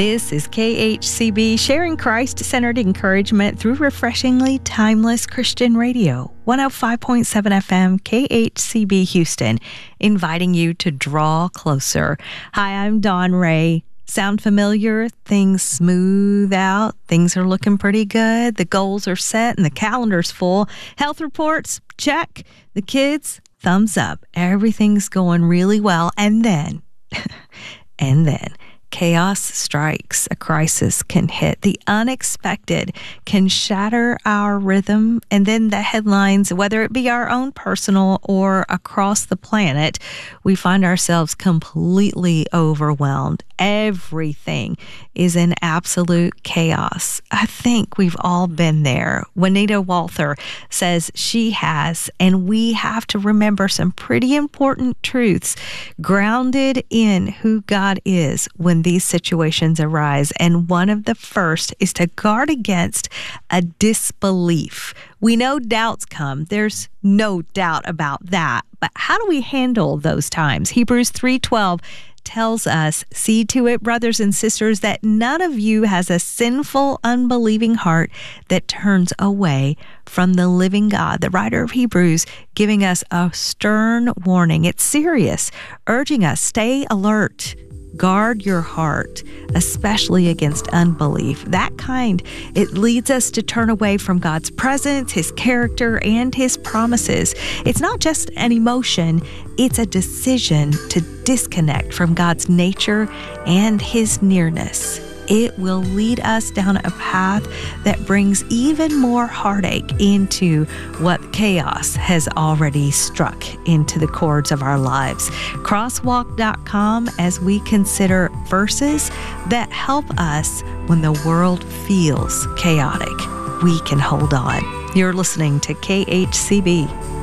This is KHCB, sharing Christ-centered encouragement through refreshingly timeless Christian radio. 105.7 FM, KHCB Houston, inviting you to draw closer. Hi, I'm Dawn Ray. Sound familiar? Things smooth out. Things are looking pretty good. The goals are set and the calendar's full. Health reports, check. The kids, thumbs up. Everything's going really well. And then, chaos strikes. A crisis can hit. The unexpected can shatter our rhythm. And then the headlines, whether it be our own personal or across the planet, we find ourselves completely overwhelmed. Everything is in absolute chaos. I think we've all been there. Juanita Walther says she has, and we have to remember some pretty important truths grounded in who God is when these situations arise. And one of the first is to guard against a disbelief. We know doubts come. There's no doubt about that. But how do we handle those times? Hebrews 3:12 tells us, see to it, brothers and sisters, that none of you has a sinful, unbelieving heart that turns away from the living God. The writer of Hebrews giving us a stern warning. It's serious, urging us, stay alert. Guard your heart, especially against unbelief. That kind, it leads us to turn away from God's presence, His character, and His promises. It's not just an emotion, it's a decision to disconnect from God's nature and His nearness. It will lead us down a path that brings even more heartache into what chaos has already struck into the chords of our lives. Crosswalk.com as we consider verses that help us when the world feels chaotic. We can hold on. You're listening to KHCB.